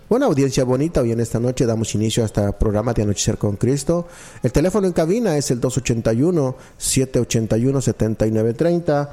Una audiencia bonita. Hoy en esta noche damos inicio a este programa de Anochecer con Cristo. El teléfono en cabina es el 281-781-7930,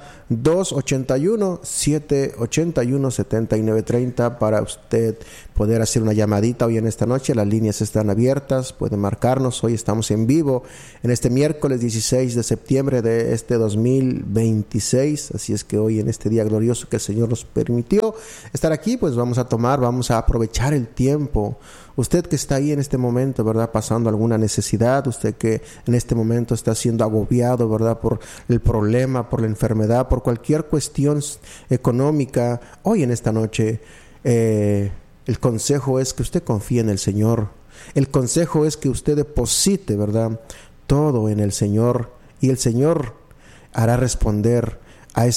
281-781-7930 para usted poder hacer una llamadita hoy en esta noche. Las líneas están abiertas, pueden marcarnos. Hoy estamos en vivo en este miércoles 16 de septiembre de este 2026. Así es que hoy en este día glorioso que el Señor nos permitió estar aquí, pues vamos a aprovechar el tiempo. Usted que está ahí en este momento, ¿verdad?, pasando alguna necesidad, usted que en este momento está siendo agobiado, ¿verdad?, por el problema, por la enfermedad, por cualquier cuestión económica, hoy en esta noche el consejo es que usted confíe en el Señor. El consejo es que usted deposite, ¿verdad?, todo en el Señor, y el Señor hará responder a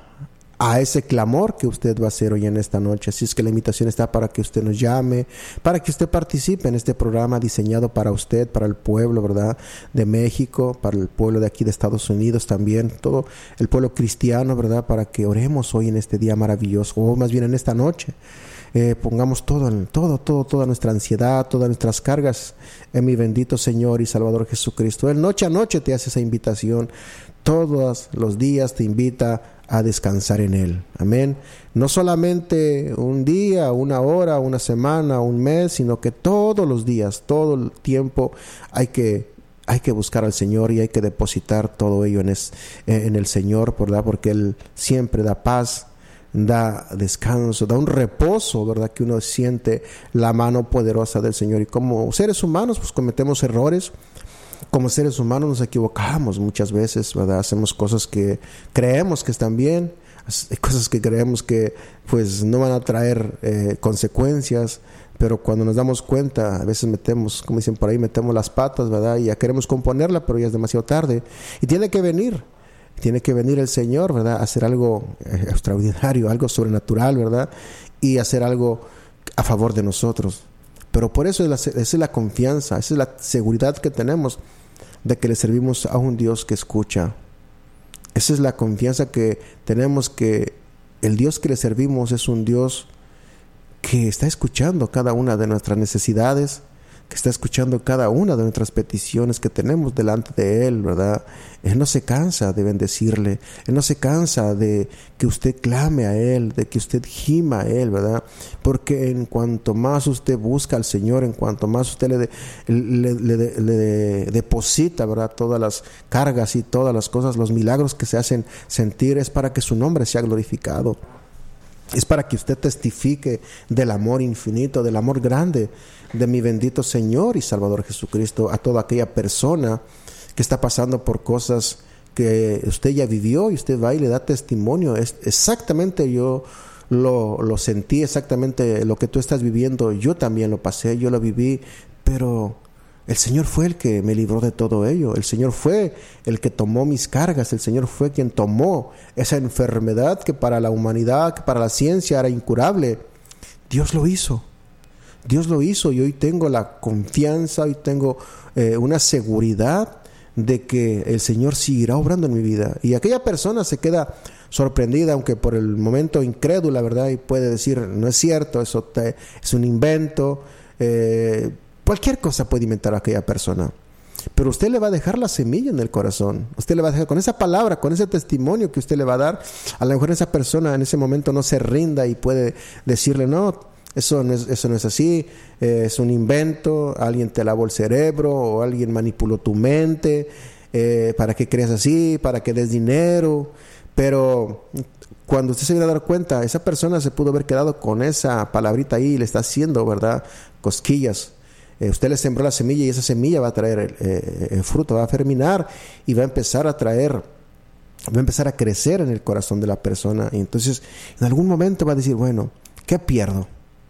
ese clamor que usted va a hacer hoy en esta noche. Así es que la invitación está para que usted nos llame, para que usted participe en este programa diseñado para usted, para el pueblo, ¿verdad?, de México, para el pueblo de aquí de Estados Unidos también, todo el pueblo cristiano, ¿verdad?, para que oremos hoy en este día maravilloso, o más bien en esta noche. Pongamos toda nuestra ansiedad, todas nuestras cargas en mi bendito Señor y Salvador Jesucristo. Él noche a noche te hace esa invitación, todos los días te invita a descansar en Él. Amén. No solamente un día, una hora, una semana, un mes, sino que todos los días, todo el tiempo hay que buscar al Señor y hay que depositar todo ello en el Señor, ¿verdad? Porque Él siempre da paz, da descanso, da un reposo, ¿verdad?, que uno siente la mano poderosa del Señor. Y como seres humanos, pues cometemos errores. Como seres humanos nos equivocamos muchas veces, ¿verdad? Hacemos cosas que creemos que están bien, cosas que creemos que pues no van a traer consecuencias, pero cuando nos damos cuenta, a veces metemos, como dicen por ahí, metemos las patas, ¿verdad? Y ya queremos componerla, pero ya es demasiado tarde. Y tiene que venir el Señor, ¿verdad?, a hacer algo extraordinario, algo sobrenatural, ¿verdad?, y hacer algo a favor de nosotros. Pero por eso esa es la confianza, esa es la seguridad que tenemos de que le servimos a un Dios que escucha. Esa es la confianza que tenemos, que el Dios que le servimos es un Dios que está escuchando cada una de nuestras necesidades, que está escuchando cada una de nuestras peticiones que tenemos delante de Él, ¿verdad? Él no se cansa de bendecirle, Él no se cansa de que usted clame a Él, de que usted gima a Él, ¿verdad? Porque en cuanto más usted busca al Señor, en cuanto más usted le deposita, ¿verdad?, todas las cargas y todas las cosas, los milagros que se hacen sentir, es para que su nombre sea glorificado. Es para que usted testifique del amor infinito, del amor grande de mi bendito Señor y Salvador Jesucristo a toda aquella persona que está pasando por cosas que usted ya vivió, y usted va y le da testimonio. Es exactamente, yo lo sentí, exactamente lo que tú estás viviendo. Yo también lo pasé, yo lo viví, pero el Señor fue el que me libró de todo ello. El Señor fue el que tomó mis cargas. El Señor fue quien tomó esa enfermedad que para la humanidad, que para la ciencia era incurable. Dios lo hizo. Dios lo hizo, y hoy tengo la confianza, hoy tengo una seguridad de que el Señor seguirá obrando en mi vida. Y aquella persona se queda sorprendida, aunque por el momento incrédula, ¿verdad? Y puede decir, no es cierto, es un invento. Cualquier cosa puede inventar a aquella persona, pero usted le va a dejar la semilla en el corazón. Usted le va a dejar con esa palabra, con ese testimonio que usted le va a dar. A lo mejor esa persona en ese momento no se rinda y puede decirle, no, eso no es así, es un invento, alguien te lavó el cerebro o alguien manipuló tu mente para que creas así, para que des dinero. Pero cuando usted se viene a dar cuenta, esa persona se pudo haber quedado con esa palabrita ahí y le está haciendo, ¿verdad?, cosquillas. Usted le sembró la semilla y esa semilla va a traer el fruto, va a germinar y va a empezar a crecer en el corazón de la persona. Y entonces en algún momento va a decir, bueno, ¿qué pierdo?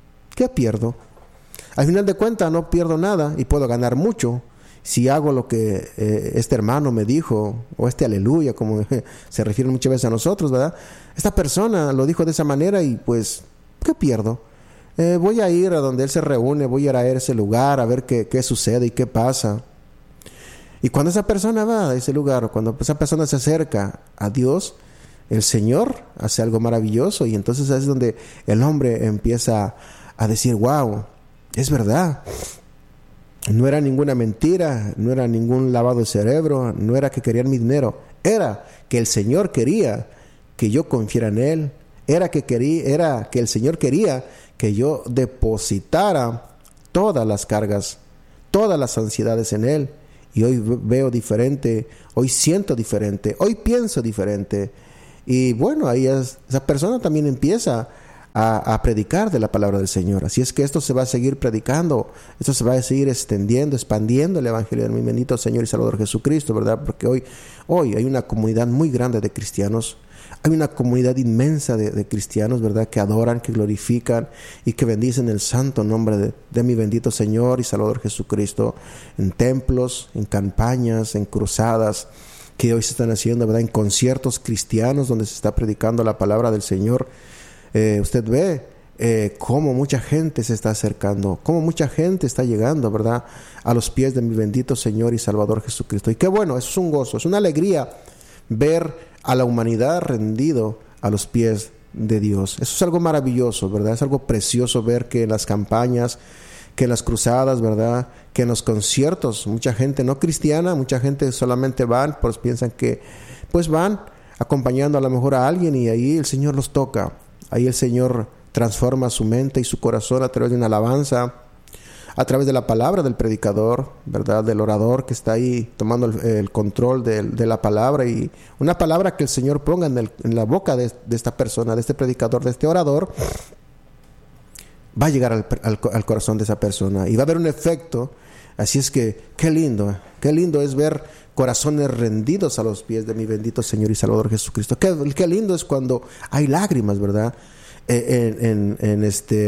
Al final de cuentas no pierdo nada y puedo ganar mucho si hago lo que este hermano me dijo, o este aleluya, como se refiere muchas veces a nosotros, ¿verdad? Esta persona lo dijo de esa manera y pues, ¿qué pierdo? Voy a ir a donde él se reúne, voy a ir a ese lugar a ver qué sucede y qué pasa. Y cuando esa persona va a ese lugar, cuando esa persona se acerca a Dios, el Señor hace algo maravilloso, y entonces es donde el hombre empieza a decir, wow, Es verdad. No era ninguna mentira, no era ningún lavado de cerebro, no era que querían mi dinero. Era que el Señor quería que yo confiara en Él. Era que el Señor quería que yo depositara todas las cargas, todas las ansiedades en Él. Y hoy veo diferente, hoy siento diferente, hoy pienso diferente. Y bueno, ahí esa persona también empieza a predicar de la palabra del Señor. Así es que esto se va a seguir predicando, esto se va a seguir extendiendo, expandiendo el evangelio de mi bendito Señor y Salvador Jesucristo, ¿verdad? Porque hoy hay una comunidad muy grande de cristianos, hay una comunidad inmensa de cristianos, ¿verdad? Que adoran, que glorifican y que bendicen el santo nombre de mi bendito Señor y Salvador Jesucristo, en templos, en campañas, en cruzadas que hoy se están haciendo, ¿verdad? En conciertos cristianos donde se está predicando la palabra del Señor. Usted ve cómo mucha gente se está acercando, cómo mucha gente está llegando, ¿verdad? A los pies de mi bendito Señor y Salvador Jesucristo. Y qué bueno, eso es un gozo, es una alegría ver a la humanidad rendido a los pies de Dios. Eso es algo maravilloso, ¿verdad? Es algo precioso ver que en las campañas, que en las cruzadas, ¿verdad? Que en los conciertos, mucha gente no cristiana, mucha gente solamente van, pues piensan que pues van acompañando a lo mejor a alguien y ahí el Señor los toca. Ahí el Señor transforma su mente y su corazón a través de una alabanza, a través de la palabra del predicador, ¿verdad? Del orador que está ahí tomando el control de la palabra, y una palabra que el Señor ponga en la boca de esta persona, de este predicador, de este orador, va a llegar al corazón de esa persona y va a haber un efecto. Así es que qué lindo es ver corazones rendidos a los pies de mi bendito Señor y Salvador Jesucristo. Qué lindo es cuando hay lágrimas, ¿verdad? En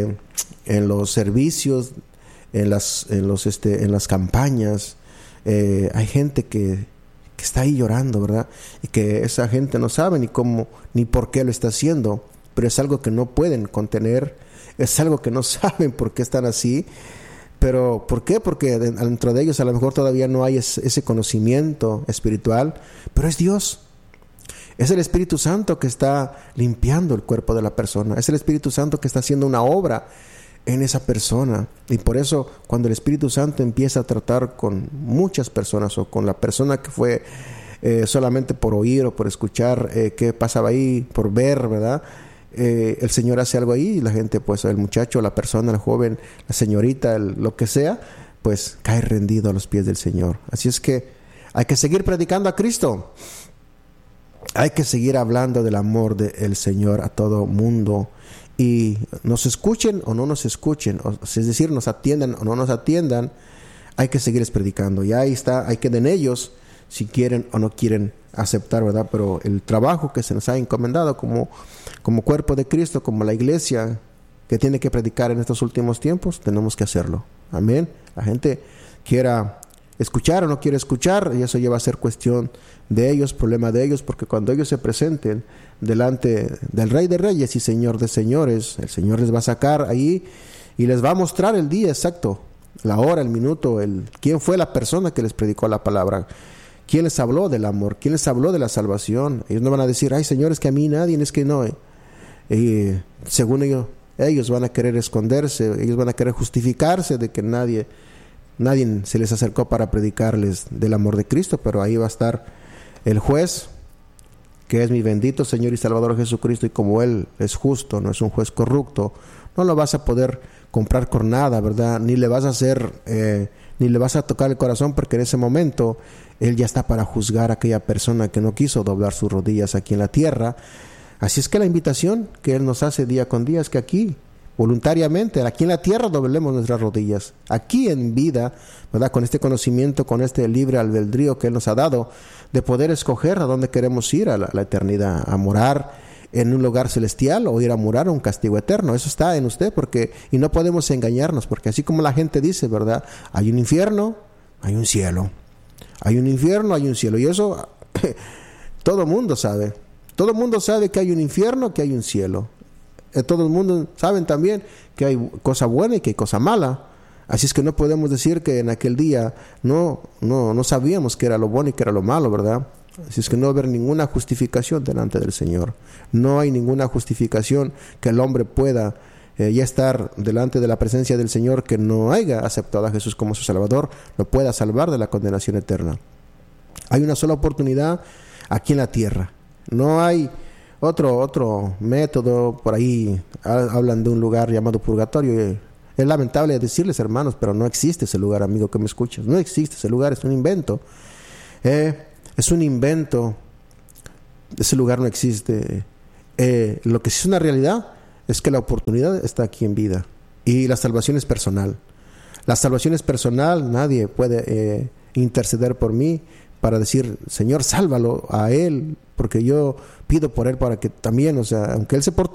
los servicios, en las campañas, hay gente que está ahí llorando, ¿verdad? Y que esa gente no sabe ni cómo ni por qué lo está haciendo, pero es algo que no pueden contener, es algo que no saben por qué están así. Pero ¿por qué? Porque dentro de ellos a lo mejor todavía no hay ese conocimiento espiritual, pero es Dios. Es el Espíritu Santo que está limpiando el cuerpo de la persona. Es el Espíritu Santo que está haciendo una obra en esa persona. Y por eso cuando el Espíritu Santo empieza a tratar con muchas personas, o con la persona que fue solamente por oír o por escuchar qué pasaba ahí, por ver, ¿verdad? El Señor hace algo ahí y la gente, pues el muchacho, la persona, el joven, la señorita, lo que sea, pues cae rendido a los pies del Señor. Así es que hay que seguir predicando a Cristo. Hay que seguir hablando del amor del Señor a todo mundo. Y nos escuchen o no nos escuchen, es decir, nos atiendan o no nos atiendan, hay que seguirles predicando. Y ahí está, hay que en ellos si quieren o no quieren aceptar, ¿verdad? Pero el trabajo que se nos ha encomendado como cuerpo de Cristo, como la iglesia que tiene que predicar en estos últimos tiempos, tenemos que hacerlo. Amén. La gente quiera escuchar o no quiere escuchar, y eso ya va a ser cuestión de ellos, problema de ellos, porque cuando ellos se presenten delante del Rey de Reyes y Señor de Señores, el Señor les va a sacar ahí y les va a mostrar el día exacto, la hora, el minuto, quién fue la persona que les predicó la palabra, quién les habló del amor, quién les habló de la salvación. Ellos no van a decir, ay Señor, es que a mí nadie, es que no. Según ellos van a querer esconderse, ellos van a querer justificarse de que nadie se les acercó para predicarles del amor de Cristo, pero ahí va a estar el juez, que es mi bendito Señor y Salvador Jesucristo, y como Él es justo, no es un juez corrupto, no lo vas a poder comprar con nada, ¿verdad? Ni le vas a tocar el corazón, porque en ese momento Él ya está para juzgar a aquella persona que no quiso doblar sus rodillas aquí en la tierra. Así es que la invitación que Él nos hace día con día es que aquí, voluntariamente, aquí en la tierra, doblemos nuestras rodillas. Aquí en vida, ¿verdad? Con este conocimiento, con este libre albedrío que Él nos ha dado, de poder escoger a dónde queremos ir a la eternidad, a morar en un lugar celestial o ir a morar a un castigo eterno. Eso está en usted, y no podemos engañarnos, porque así como la gente dice, ¿verdad? Hay un infierno, hay un cielo. Hay un infierno, hay un cielo. Y eso todo el mundo sabe. Todo el mundo sabe que hay un infierno, que hay un cielo. Todo el mundo sabe también que hay cosa buena y que hay cosa mala. Así es que no podemos decir que en aquel día no sabíamos qué era lo bueno y qué era lo malo, ¿verdad? Así es que no va a haber ninguna justificación delante del Señor. No hay ninguna justificación que el hombre pueda ya estar delante de la presencia del Señor, que no haya aceptado a Jesús como su Salvador, lo pueda salvar de la condenación eterna. Hay una sola oportunidad aquí en la tierra. No hay otro método. Por ahí hablan de un lugar llamado purgatorio. Es lamentable decirles, hermanos, pero no existe ese lugar, amigo que me escuchas. No existe ese lugar, es un invento. Es un invento. Ese lugar no existe. Lo que sí es una realidad es que la oportunidad está aquí en vida. Y la salvación es personal. La salvación es personal. Nadie puede interceder por mí para decir, Señor, sálvalo a él, porque yo pido por él para que también, o sea, aunque él se portó